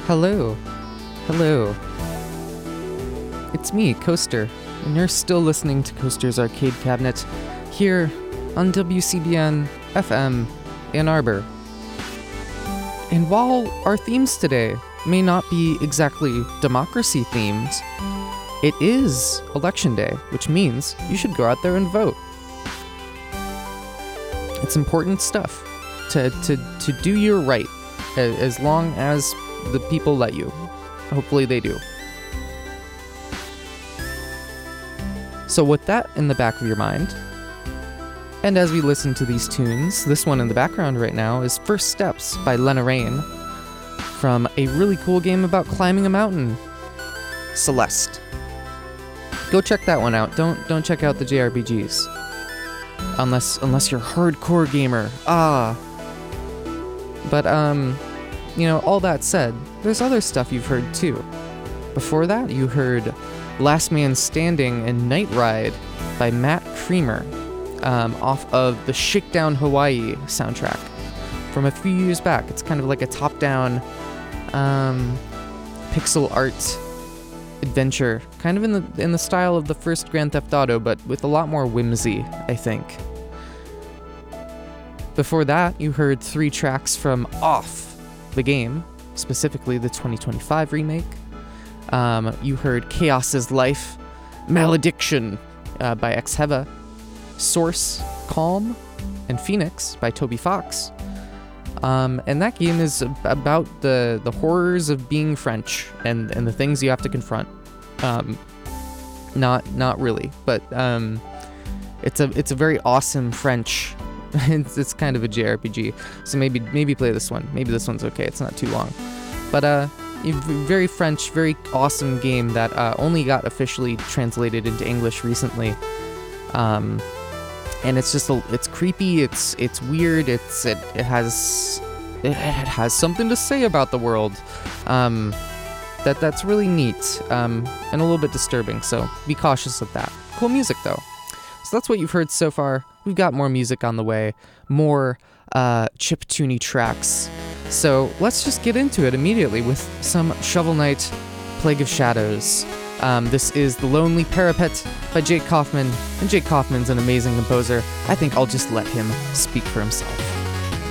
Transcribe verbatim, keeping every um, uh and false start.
Hello. Hello. It's me, Coaster, and you're still listening to Coaster's Arcade Cabinet here on W C B N F M Ann Arbor. And while our themes today may not be exactly democracy themed, it is Election Day, which means you should go out there and vote. It's important stuff to, to, to do your right, as long as the people let you. Hopefully they do. So with that in the back of your mind, and as we listen to these tunes, this one in the background right now is First Steps by Lena Raine from a really cool game about climbing a mountain, Celeste. Go check that one out. Don't don't check out the J R P Gs. Unless unless you're a hardcore gamer. Ah. But um you know, all that said, there's other stuff you've heard too. Before that, you heard Last Man Standing and Night Ride by Matt Creamer, um, off of the Shakedown Hawaii soundtrack from a few years back. It's kind of like a top-down um, pixel art adventure, kind of in the in the style of the first Grand Theft Auto, but with a lot more whimsy, I think. Before that, you heard three tracks from Off the game, specifically the twenty twenty-five remake. Um, you heard Chaos's Life, Malediction uh, by Exheva, Source, Calm, and Phoenix by Toby Fox. Um, and that game is about the, the horrors of being French and, and the things you have to confront. Um, not not really, but um, it's a it's a very awesome French. It's, it's kind of a J R P G, so maybe maybe play this one. Maybe this one's okay. It's not too long, but uh, a very French, very awesome game that uh, only got officially translated into English recently. Um, and it's just a, it's creepy. It's it's weird. It's it, it has it, it has something to say about the world. Um, that that's really neat. Um, and a little bit disturbing. So be cautious of that. Cool music though. So that's what you've heard so far. We've got more music on the way, more uh, chiptune tracks. So let's just get into it immediately with some Shovel Knight, Plague of Shadows. Um, this is The Lonely Parapet by Jake Kaufman, and Jake Kaufman's an amazing composer. I think I'll just let him speak for himself.